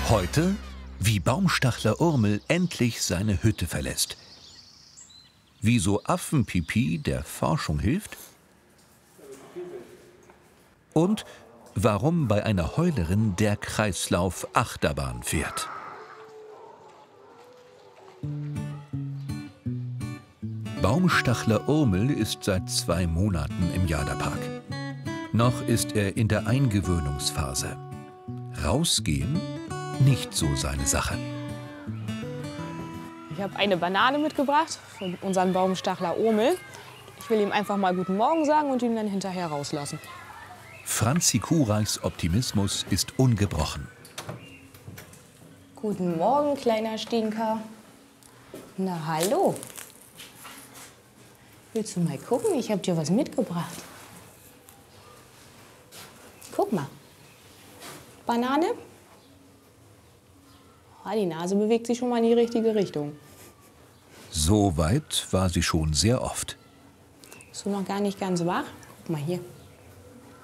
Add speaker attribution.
Speaker 1: Heute, wie Baumstachler Urmel endlich seine Hütte verlässt. Wieso Affenpipi der Forschung hilft? Und warum bei einer Heulerin der Kreislauf Achterbahn fährt. Baumstachler Urmel ist seit 2 Monaten im Jadapark. Noch ist er in der Eingewöhnungsphase. Rausgehen? Nicht so seine Sache.
Speaker 2: Ich habe eine Banane mitgebracht von unserem Baumstachler Urmel. Ich will ihm einfach mal guten Morgen sagen und ihn dann hinterher rauslassen.
Speaker 1: Franzi Kureichs Optimismus ist ungebrochen.
Speaker 2: Guten Morgen, kleiner Stinker. Na, hallo. Willst du mal gucken? Ich habe dir was mitgebracht. Guck mal. Banane? Ah, die Nase bewegt sich schon mal in die richtige Richtung.
Speaker 1: So weit war sie schon sehr oft.
Speaker 2: Bist du noch gar nicht ganz wach? Guck mal hier.